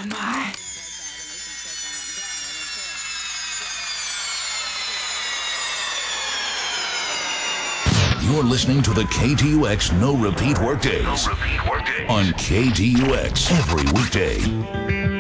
You're listening to the KTUX No Repeat Workdays on KTUX every weekday.